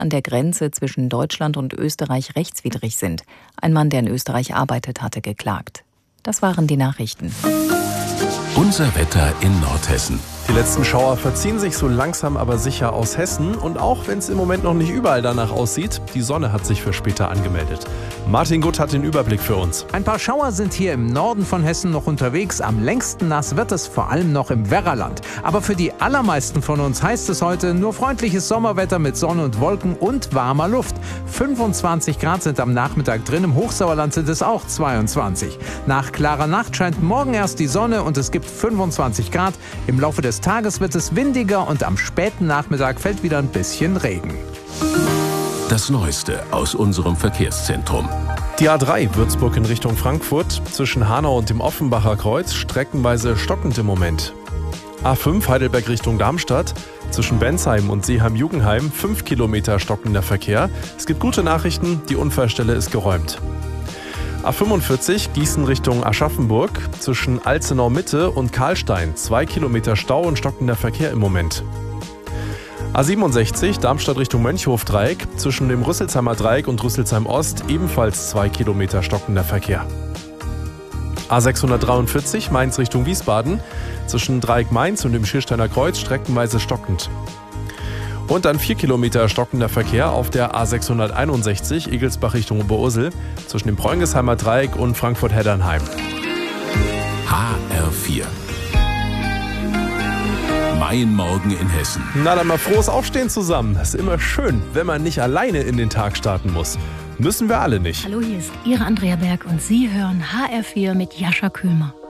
an der Grenze zwischen Deutschland und Österreich rechtswidrig sind. Ein Mann, der in Österreich arbeitet, hatte geklagt. Das waren die Nachrichten. Unser Wetter in Nordhessen. Die letzten Schauer verziehen sich so langsam aber sicher aus Hessen. Und auch wenn es im Moment noch nicht überall danach aussieht, die Sonne hat sich für später angemeldet. Martin Gutt hat den Überblick für uns. Ein paar Schauer sind hier im Norden von Hessen noch unterwegs. Am längsten nass wird es vor allem noch im Werraland. Aber für die allermeisten von uns heißt es heute nur freundliches Sommerwetter mit Sonne und Wolken und warmer Luft. 25 Grad sind am Nachmittag drin, im Hochsauerland sind es auch 22. Nach klarer Nacht scheint morgen erst die Sonne und es gibt 25 Grad. Im Laufe des Tages wird es windiger und am späten Nachmittag fällt wieder ein bisschen Regen. Das Neueste aus unserem Verkehrszentrum. Die A3 Würzburg in Richtung Frankfurt, zwischen Hanau und dem Offenbacher Kreuz, streckenweise stockend im Moment. A5 Heidelberg Richtung Darmstadt, zwischen Bensheim und Seeheim-Jugenheim, 5 Kilometer stockender Verkehr. Es gibt gute Nachrichten, die Unfallstelle ist geräumt. A45 Gießen Richtung Aschaffenburg, zwischen Alzenau Mitte und Karlstein, 2 Kilometer Stau und stockender Verkehr im Moment. A67 Darmstadt Richtung Mönchhof-Dreieck, zwischen dem Rüsselsheimer Dreieck und Rüsselsheim Ost, ebenfalls 2 Kilometer stockender Verkehr. A643 Mainz Richtung Wiesbaden, zwischen Dreieck Mainz und dem Schiersteiner Kreuz streckenweise stockend. Und dann 4 Kilometer stockender Verkehr auf der A661 Egelsbach Richtung Oberursel, zwischen dem Preungesheimer Dreieck und Frankfurt-Heddernheim. HR4. Mein Morgen in Hessen. Na dann mal frohes Aufstehen zusammen. Das ist immer schön, wenn man nicht alleine in den Tag starten muss. Müssen wir alle nicht. Hallo, hier ist Ihre Andrea Berg und Sie hören HR4 mit Jascha Köhlmer.